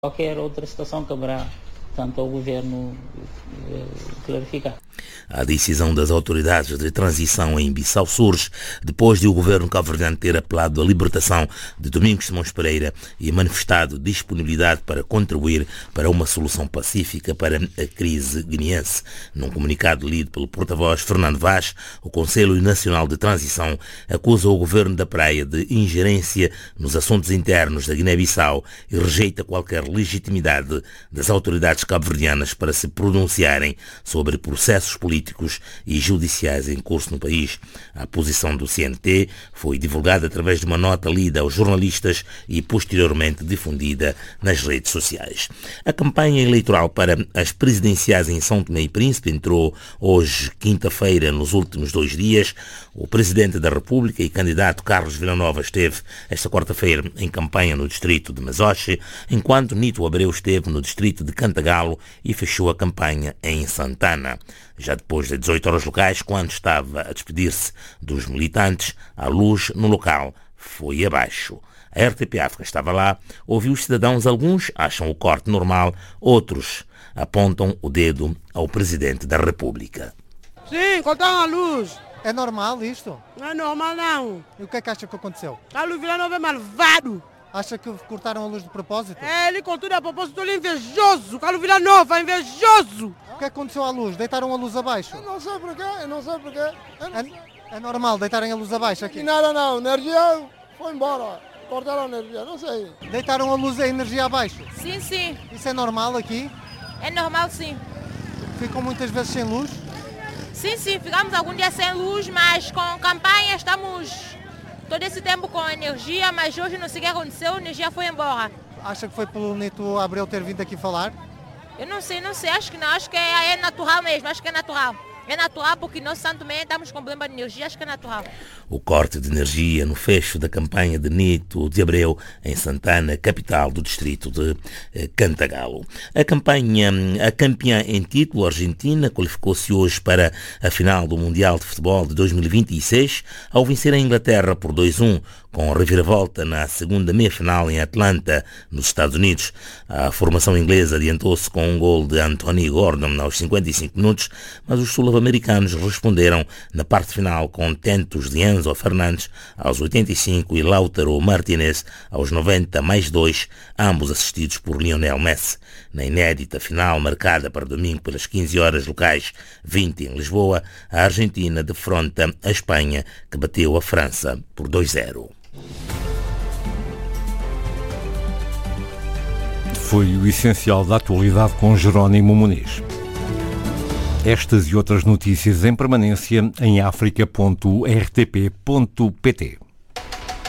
Qualquer outra situação caberá tanto ao governo clarificar. A decisão das autoridades de transição em Bissau surge depois de o governo cabo-verdiano ter apelado à libertação de Domingos Simões Pereira e manifestado disponibilidade para contribuir para uma solução pacífica para a crise guineense. Num comunicado lido pelo porta-voz Fernando Vaz, o Conselho Nacional de Transição acusa o governo da Praia de ingerência nos assuntos internos da Guiné-Bissau e rejeita qualquer legitimidade das autoridades cabo-verdianas para se pronunciarem sobre processos políticos e judiciais em curso no país. A posição do CNT foi divulgada através de uma nota lida aos jornalistas e posteriormente difundida nas redes sociais. A campanha eleitoral para as presidenciais em São Tomé e Príncipe entrou hoje, quinta-feira, nos últimos 2 dias. O Presidente da República e candidato Carlos Villanova esteve esta quarta-feira em campanha no distrito de Mazoche, enquanto Nito Abreu esteve no distrito de Cantagalo e fechou a campanha em Santana. Já depois das 18 horas locais, quando estava a despedir-se dos militantes, a luz no local foi abaixo. A RTP África estava lá, ouviu os cidadãos, alguns acham o corte normal, outros apontam o dedo ao Presidente da República. Sim, cortaram a luz. É normal isto? Não é normal não. E o que é que acha que aconteceu? Carlos Villanova é malvado. Acha que cortaram a luz de propósito? É, ele cortou a propósito, ele é invejoso. Carlos Villanova é invejoso. O que aconteceu à luz? Deitaram a luz abaixo? Eu não sei porquê, É normal deitarem a luz abaixo aqui? Nada não, energia foi embora. Cortaram a energia, não sei. Deitaram a luz e a energia abaixo? Sim, sim. Isso é normal aqui? É normal, sim. Ficam muitas vezes sem luz? Sim, sim. Ficamos algum dia sem luz, mas com campanha estamos todo esse tempo com energia, mas hoje não sei o que aconteceu, a energia foi embora. Acha que foi pelo Nito Abreu ter vindo aqui falar? Eu não sei, acho que não, acho que é natural mesmo, acho que é natural. É natural porque nós Santo Tomé estamos com problema de energia, acho que é natural. O corte de energia no fecho da campanha de Nito de Abreu em Santana, capital do distrito de Cantagalo. A campeã em título, a Argentina, qualificou-se hoje para a final do Mundial de Futebol de 2026 ao vencer a Inglaterra por 2-1, com reviravolta na segunda meia-final em Atlanta, nos Estados Unidos. A formação inglesa adiantou-se com um gol de Anthony Gordon aos 55 minutos, mas os sul-americanos responderam na parte final com tentos de Enzo Fernandes aos 85 e Lautaro Martinez aos 90+2, ambos assistidos por Lionel Messi. Na inédita final, marcada para domingo pelas 15 horas locais, 20 em Lisboa, a Argentina defronta a Espanha, que bateu a França por 2-0. Foi o essencial da atualidade com Jerónimo Muniz. Estas e outras notícias em permanência em africa.rtp.pt.